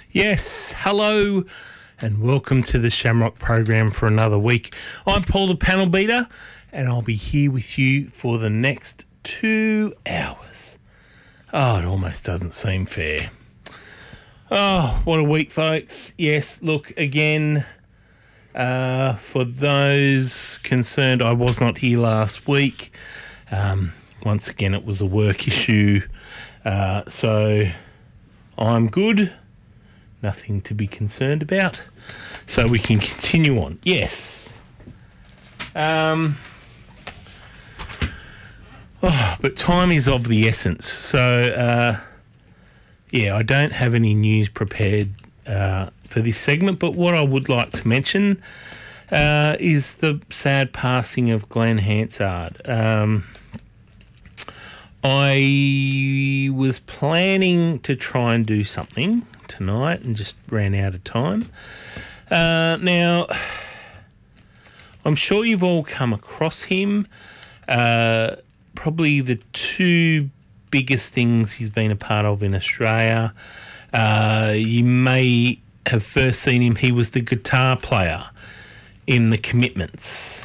Yes, hello and welcome to the Shamrock program for another week. I'm Paul the Panel Beater and I'll be here with you for the next 2 hours. Oh, it almost doesn't seem fair. Oh, what a week, folks. Yes, look, again, for those concerned, I was not here last week. Once again, it was a work issue. So I'm good. Nothing to be concerned about. So we can continue on. Yes. But time is of the essence. So, I don't have any news prepared for this segment, but what I would like to mention is the sad passing of Glenn Hansard. I was planning to try and do something tonight and just ran out of time. Now, I'm sure you've all come across him. Probably the two biggest things he's been a part of in Australia. You may have first seen him. He was the guitar player in The Commitments.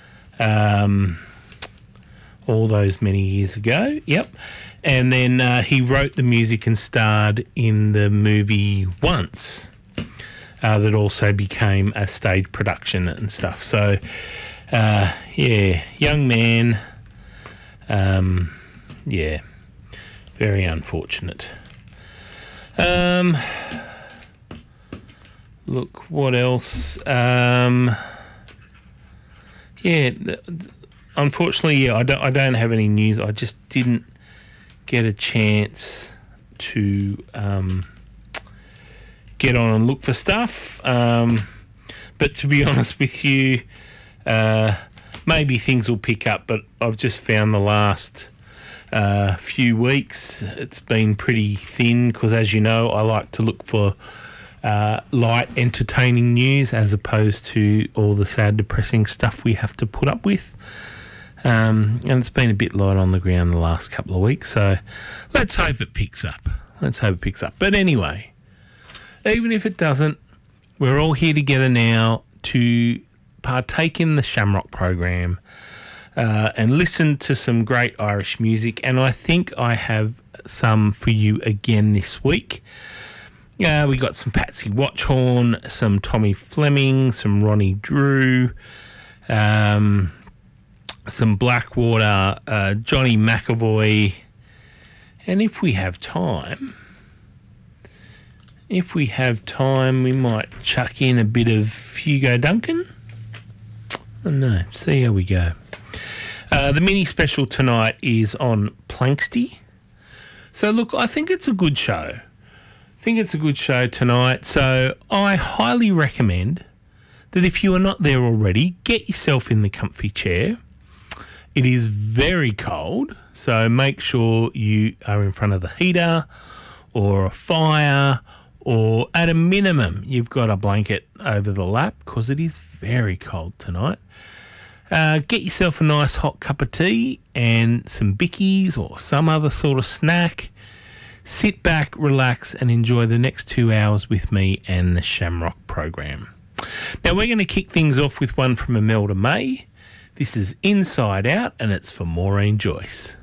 All those many years ago, yep. And then he wrote the music and starred in the movie Once, that also became a stage production and stuff. So, young man, very unfortunate. Look, what else? Unfortunately, I don't have any news. I just didn't get a chance to get on and look for stuff. But to be honest with you, maybe things will pick up. But I've just found the last few weeks it's been pretty thin because, as you know, I like to look for light, entertaining news as opposed to all the sad, depressing stuff we have to put up with. And it's been a bit light on the ground the last couple of weeks, so let's hope it picks up. But anyway, even if it doesn't, we're all here together now to partake in the Shamrock program and listen to some great Irish music. And I think I have some for you again this week. We got some Patsy Watchhorn, some Tommy Fleming, some Ronnie Drew, some Blackwater, Johnny McAvoy, and if we have time, we might chuck in a bit of Hugo Duncan. Oh no, see how we go. The mini special tonight is on Planxty. So look, I think it's a good show. Tonight. So I highly recommend that if you are not there already, get yourself in the comfy chair. It is very cold, so make sure you are in front of the heater or a fire, or at a minimum, you've got a blanket over the lap because it is very cold tonight. Get yourself a nice hot cup of tea and some bickies or some other sort of snack. Sit back, relax, and enjoy the next 2 hours with me and the Shamrock program. Now, we're going to kick things off with one from Imelda May. This is Inside Out, and it's for Maureen Joyce.